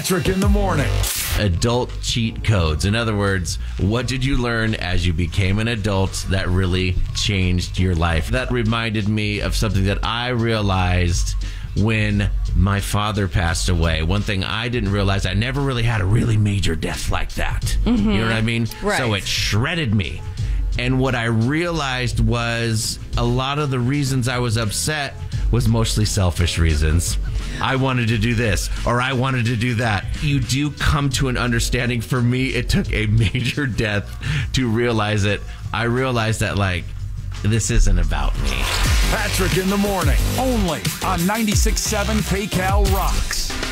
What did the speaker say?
Patrick in the morning. Adult cheat codes. In other words, what did you learn as you became an adult that really changed your life? That reminded me of something that I realized when my father passed away. One thing I didn't realize, I never really had a really major death like that. You know what I mean? Right. So it shredded me. And what I realized was a lot of the reasons I was upset was mostly selfish reasons. I wanted to do this, or I wanted to do that. You do come to an understanding. For me, it took a major death to realize it. I realized that, this isn't about me. Patrick in the morning, only on 96.7 PayCal Rocks.